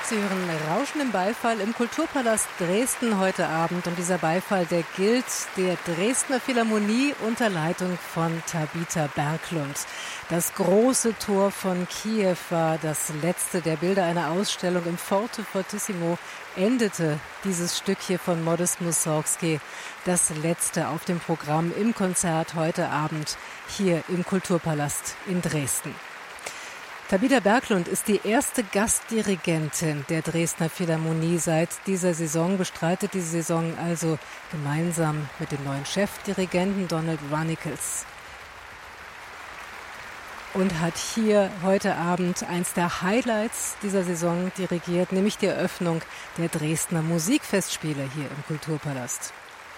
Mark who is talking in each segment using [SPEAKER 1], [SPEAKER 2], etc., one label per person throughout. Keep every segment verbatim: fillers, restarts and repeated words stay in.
[SPEAKER 1] Sie hören rauschenden Beifall im Kulturpalast Dresden heute Abend. Und dieser Beifall, der gilt der Dresdner Philharmonie unter Leitung von Tabita Berglund. Das große Tor von Kiew war das letzte der Bilder einer Ausstellung im Forte Fortissimo. Endete dieses Stück hier von Modest Mussorgsky, das letzte auf dem Programm im Konzert heute Abend hier im Kulturpalast in Dresden. Tabita Berglund ist die erste Gastdirigentin der Dresdner Philharmonie seit dieser Saison, bestreitet diese Saison also gemeinsam mit dem neuen Chefdirigenten Donald Runnicles. Und hat hier heute Abend eins der Highlights dieser Saison dirigiert, nämlich die Eröffnung der Dresdner Musikfestspiele hier im Kulturpalast.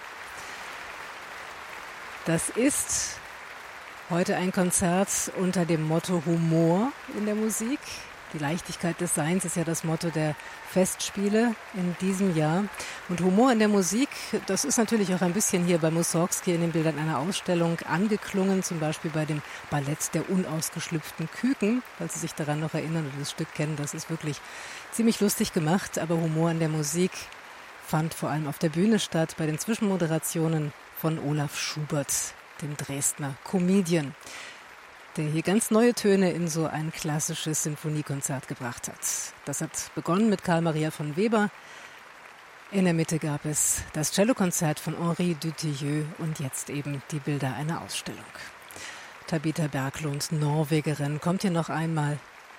[SPEAKER 1] Das ist heute ein Konzert unter dem Motto Humor in der Musik. Die Leichtigkeit des Seins ist ja das Motto der Festspiele in diesem Jahr. Und Humor in der Musik, das ist natürlich auch ein bisschen hier bei Mussorgsky in den Bildern einer Ausstellung angeklungen, zum Beispiel bei dem Ballett der unausgeschlüpften Küken, falls Sie sich daran noch erinnern oder das Stück kennen. Das ist wirklich ziemlich lustig gemacht, aber Humor in der Musik fand vor allem auf der Bühne statt, bei den Zwischenmoderationen von Olaf Schubert, dem Dresdner Comedian, der hier ganz neue Töne in so ein klassisches Sinfoniekonzert gebracht hat. Das hat begonnen mit Karl Maria von Weber. In der Mitte gab es das Cellokonzert von Henri Dutilleux und jetzt eben die Bilder einer Ausstellung. Tabita Berglund, Norwegerin, kommt hier noch einmal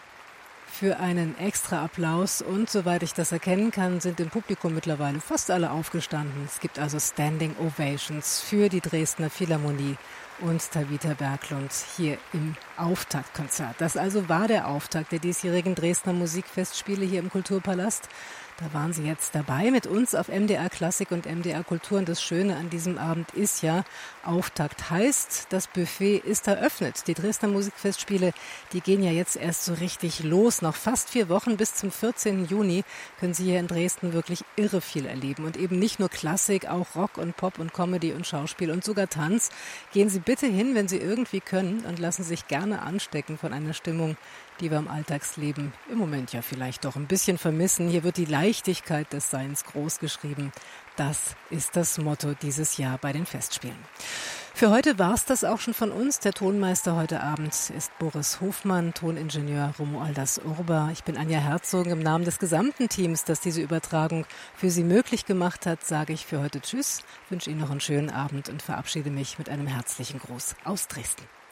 [SPEAKER 1] für einen extra Applaus und soweit ich das erkennen kann, sind im Publikum mittlerweile fast alle aufgestanden. Es gibt also Standing Ovations für die Dresdner Philharmonie und Tabita Berglund hier im Auftaktkonzert. Das also war der Auftakt der diesjährigen Dresdner Musikfestspiele hier im Kulturpalast. Da waren Sie jetzt dabei mit uns auf M D R Klassik und M D R Kultur. Und das Schöne an diesem Abend ist ja, Auftakt heißt, das Buffet ist eröffnet. Die Dresdner Musikfestspiele, die gehen ja jetzt erst so richtig los. Noch fast vier Wochen bis zum vierzehnten Juni können Sie hier in Dresden wirklich irre viel erleben. Und eben nicht nur Klassik, auch Rock und Pop und Comedy und Schauspiel und sogar Tanz. Gehen Sie bitte hin, wenn Sie irgendwie können, und lassen Sie sich gerne anstecken von einer Stimmung, die wir im Alltagsleben im Moment ja vielleicht doch ein bisschen vermissen. Hier wird die Leichtigkeit des Seins groß geschrieben. Das ist das Motto dieses Jahr bei den Festspielen. Für heute war es das auch schon von uns. Der Tonmeister heute Abend ist Boris Hofmann, Toningenieur Romualdas Urba. Ich bin Anja Herzog. Im Namen des gesamten Teams, das diese Übertragung für Sie möglich gemacht hat, sage ich für heute Tschüss, wünsche Ihnen noch einen schönen Abend und verabschiede mich mit einem herzlichen Gruß aus Dresden.